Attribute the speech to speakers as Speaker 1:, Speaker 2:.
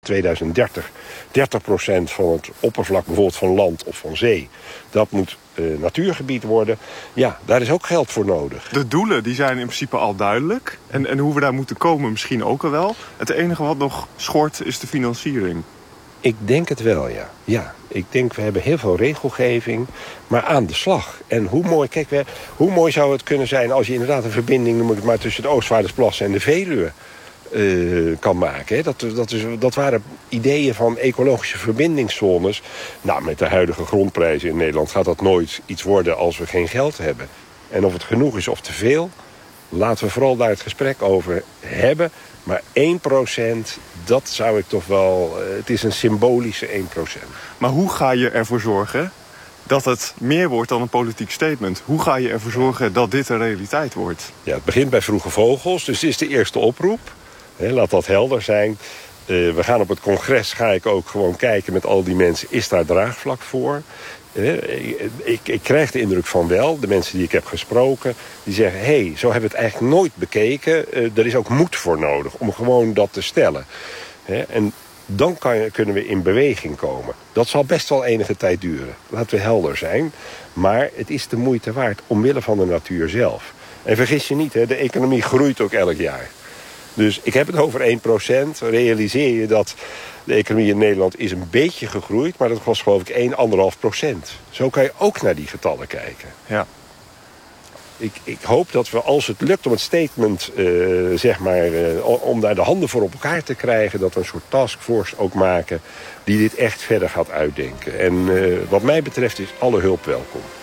Speaker 1: 2030 30% van het oppervlak bijvoorbeeld van land of van zee, dat moet natuurgebied worden. Ja, daar is ook geld voor nodig.
Speaker 2: De doelen die zijn in principe al duidelijk. En hoe we daar moeten komen misschien ook al wel. Het enige wat nog schort is de financiering.
Speaker 1: Ik denk het wel, ja. Ja, ik denk we hebben heel veel regelgeving, maar aan de slag. En hoe mooi zou het kunnen zijn als je inderdaad een verbinding, noem ik het maar, tussen de Oostvaardersplassen en de Veluwe kan maken. Hè? Dat waren ideeën van ecologische verbindingszones. Nou, met de huidige grondprijzen in Nederland gaat dat nooit iets worden als we geen geld hebben. En of het genoeg is of te veel, laten we vooral daar het gesprek over hebben. Maar 1%, dat zou ik toch wel... Het is een symbolische 1%.
Speaker 2: Maar hoe ga je ervoor zorgen dat het meer wordt dan een politiek statement? Hoe ga je ervoor zorgen dat dit een realiteit wordt?
Speaker 1: Ja, het begint bij Vroege Vogels, dus het is de eerste oproep. Laat dat helder zijn. We gaan op het congres, ga ik ook gewoon kijken met al die mensen, is daar draagvlak voor? Ik krijg de indruk van wel. De mensen die ik heb gesproken, die zeggen, hey, zo hebben we het eigenlijk nooit bekeken. Er is ook moed voor nodig om gewoon dat te stellen. En dan kunnen we in beweging komen. Dat zal best wel enige tijd duren. Laten we helder zijn. Maar het is de moeite waard omwille van de natuur zelf. En vergis je niet, de economie groeit ook elk jaar. Dus ik heb het over 1%. Realiseer je dat de economie in Nederland is een beetje gegroeid, maar dat was geloof ik 1,5%. Zo kan je ook naar die getallen kijken.
Speaker 2: Ja.
Speaker 1: Ik hoop dat we, als het lukt om het statement, om daar de handen voor op elkaar te krijgen, dat we een soort taskforce ook maken die dit echt verder gaat uitdenken. En wat mij betreft is alle hulp welkom.